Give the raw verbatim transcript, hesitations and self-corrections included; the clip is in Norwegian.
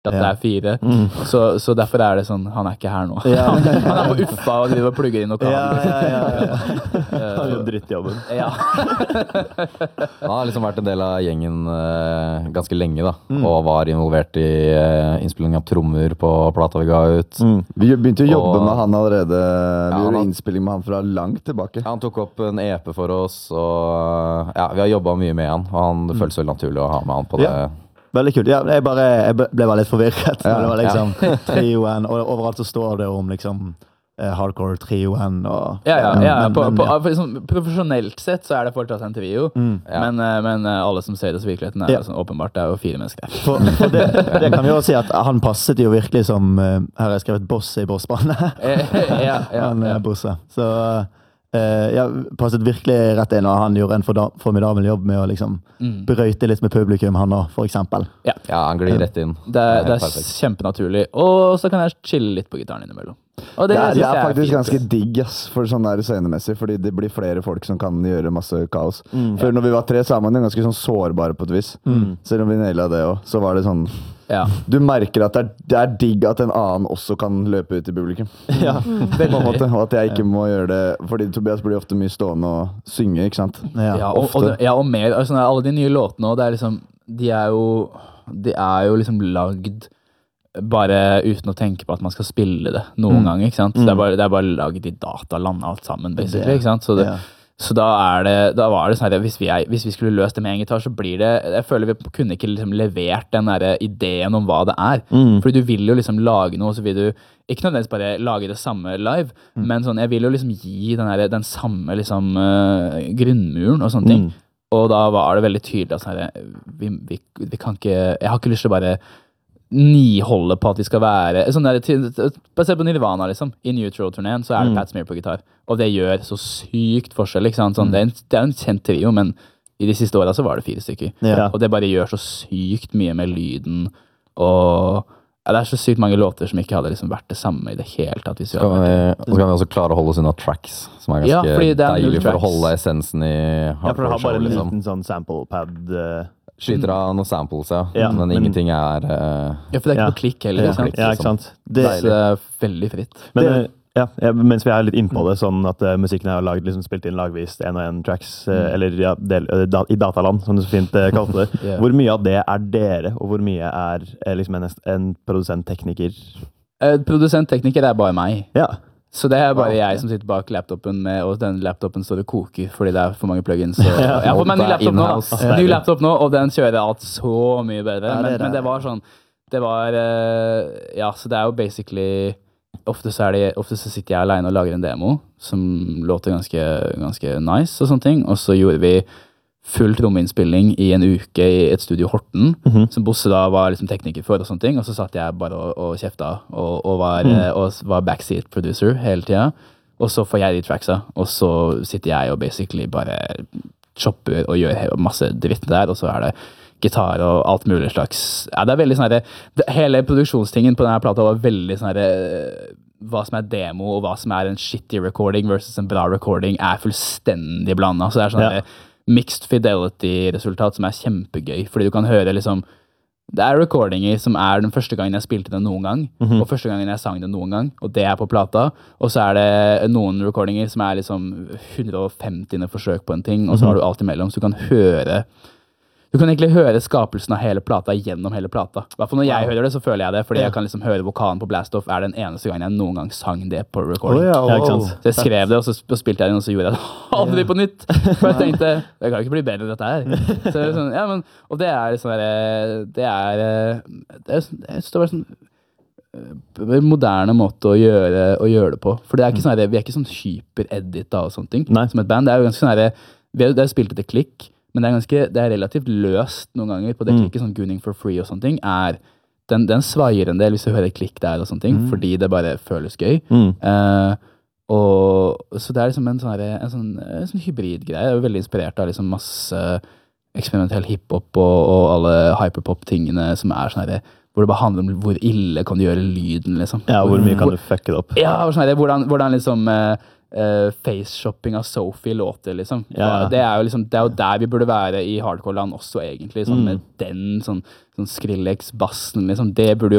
at Ja. det er fire. Mm. Så, så derfor er det sånn, han er ikke her nå. Ja. Han er på Uffa og driver og plugger inn noe Ja, kabel. ja, ja, ja. Han gjør drittjobben. Ja. Han har liksom vært en del av gjengen eh, ganske lenge da, Mm. og var involvert i eh, innspilling av trommer på plata vi ga ut. Mm. Vi begynte å jobbe Og- med han allerede. Vi han gjorde har- innspilling med han fra langt tilbake. Han tok opp en E P for oss, og ja, vi har jobbet mye med han, og han, det føles veldig naturlig å ha med han på det. Ja. Veldig kult. Ja, jeg, bare, jeg ble bare litt forvirret. Ja, det var liksom trioen, og overalt så står det om liksom eh, hardcore-trioen. Og, Ja, ja, ja. men- På, men, på, ja. for sånn, profesjonelt sett så er det fortsatt en trio, Mm. Ja. men, eh, men eh, alle som ser det som virkeligheten er Ja. jo sånn, åpenbart, det er jo fire mennesker. For, for det, det kan vi også si at han passet jo virkelig som eh, her har jeg skrevet boss i bossbandet. Eh, ja, ja, han ja. er Bosse. Så eh, ja, passet virkelig rett inn, og han gjorde en forda- formidabel jobb med å liksom Mm. brøyte litt med publikum, han også, for eksempel. Ja, han glir rett inn. Det, er- det helt er perfekt. kjempenaturlig. Og så kan jeg chille litt på gitaren innimellom. Og Det er, synes det jeg er faktisk fint. ganske digg ass, for sånn der scenemessig, fordi det blir flere folk som kan gjøre masse kaos. Mm. Før når vi var tre sammen, er ganske sånn sårbare på et vis. Mm. Selv om vi naila det også, så var det sånn Ja. Du merker at det er, det er digg at en annen også kan løpe ut i publikum. Ja. På en måte, og at jeg ikke må gjøre det, fordi Tobias blir ofte mye stående og synge, ikke sant? Ja. Ja, og, og, ja, og mer. Altså, alle de nye låtene også, det er liksom, de er jo De er jo liksom lagd bare uten å tenke på at man skal spille det noen Mm. gang, ikke sant? Mm. Det, er bare, det er bare lagd i dataland alt sammen, basically, Det- ikke sant? Så, det, Ja. så da er det, da var det sånn at hvis vi, er, hvis vi skulle løst det med en gitar, så blir det, jeg føler vi kunne ikke liksom levert den der ideen om hva det er. Mm. Fordi du vil jo liksom lage noe, så vil du ikke nødvendigvis bare lage det samme live, Mm. men sånn, jeg vil jo liksom gi den, der, den samme liksom uh, grunnmuren og sånne ting. Mm. Og da var det veldig tydelig at sånn her, vi, vi, vi kan ikke, jeg har ikke lyst til å bare niholde på at vi skal være sånn der, til- basert på Nirvana liksom, i New Throw-turneen så er det Mm. Pat Smear på gitar, og det gjør så sykt forskjell, ikke sant? Sånn, det, er en, det er en kjent trio, men i de siste årene så var det fire stykker. Ja. Og det bare gjør så sykt mye med lyden, og ja, det er så sykt mange låter som ikke hadde liksom vært det samme i det hele tatt. Hvis vi Så kan hadde vært vi, og så kan vi også klare å holde oss unna tracks, som er Ja, ganske fordi det er null deilig for å tracks. holde essensen i Ja, for du har bare hardcore-show, en liksom. liten sånn sample pad. eh, Skyter av noen samples, ja, Ja, men, men- ingenting er eh, Ja, for det er ikke Ja. noe klikk heller, Ja, ikke sant? ja, ikke sant? Det, Så det er veldig fritt. Men Det- eh, ja, ja, mens vi er litt innpå det, sånn at eh, musikken er laget, liksom spilt inn lagvis, en og en tracks, eh, eller ja, del, eh, da, i dataland, som du så fint uh, kalte det. Ja. Hvor mye av det er dere, og hvor mye er eh, liksom en, en produsent-tekniker? Eh, Produsent-tekniker er bare meg. Ja. Så det er bare jeg som sitter bak laptopen med, og den laptopen står og koker fordi det er for mange plugins. Så, jeg har fått meg en ny Alt er laptop nå, in-house. da. Ny laptop nå, og den kjører alt så mye bedre. Ja, det men, er det. men det var sånn, det var, eh, ja, så det er jo basically, ofte så, er det, ofte så sitter jeg alene og lager en demo som låter ganske, ganske nice og sånne ting, og så gjorde vi full trommeinnspilling i en uke i et studio i Horten, Mhm. som Bosse da var liksom tekniker for og sånne ting, og så satt jeg bare og, og kjefta og, og, var, Mm. eh, og var backseat producer hele tida. Og så får jeg de tracksa, og så sitter jeg og basically bare chopper og gjør he- masse dritt der, og så er det gitar og alt mulig slags. Ja, det er veldig sånn her, det, hele produksjonstingen på denne plata var veldig sånn her, eh, hva som er demo og hva som er en shitty recording versus en bra recording er fullstendig blanda. Så det er sånn Ja. her mixed fidelity-resultat som er kjempegøy, fordi du kan høre liksom, det er recordinger som er den første gangen jeg spilte det noen gang, Mhm. og første gangen jeg sang det noen gang, og det er på plata, og så er det noen recordinger som er liksom hundre og femti forsøk på en ting, og så har du alt imellom, så du kan høre, du kan egentlig høre skapelsen av hele plata gjennom hele plata. I hvert fall når jeg hører det, så føler jeg det, fordi Ja. jeg kan liksom høre vokalen på Blast Off er den eneste gangen jeg noen gang sang det på recording. Å ja, Ja, ikke wow. sant? Så jeg skrev det, og så sp- spilte jeg det, og så gjorde jeg det aldri på nytt. For jeg tenkte, det kan jo ikke bli bedre enn dette her. Så det er sånn, ja, men, og det er sånn der, det er, det er, sånn- jeg synes det var sånn eh, moderne måte å gjøre, å gjøre det på. For det er ikke sånn der, vi er ikke sånn hyper-edita og sånne ting. Nei. Som et band, det er jo ganske sånn der, vi har, det er spilt etter klikk, men det er ganske, det er relativt løst noen ganger på det Mm. klikket, sånn Gunning for Free og sånne ting, er, den, den svaier en del hvis du hører klikk der og sånne ting, fordi det bare føles gøy. Mm. Eh, og, så det er liksom en sånn, her- en sånn, en sånn hybridgreie. Jeg er jo veldig inspirert av liksom masse eksperimentell hiphop og, og alle hyperpop-tingene som er sånn her, hvor det bare handler om hvor ille kan du gjøre lyden, liksom. Ja, hvor mye kan du fucke det opp? Ja, og sånn her, hvordan, hvordan liksom eh, uh, face-shopping av Sophie låter, liksom. Ja. Det, er jo liksom. Det er jo der vi burde være i hardcore-land også, egentlig. Sånn, med den, sånn, sånn Skrillex-bassen, liksom. Det burde jo